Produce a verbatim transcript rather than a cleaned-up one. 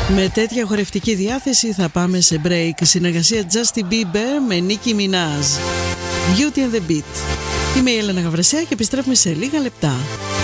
Με τέτοια χορευτική διάθεση θα πάμε σε break. Συνεργασία Justin Bieber με Nicki Minaj, Beauty and the Beat. Είμαι η Έλενα Γαβρασιά και επιστρέφουμε σε λίγα λεπτά.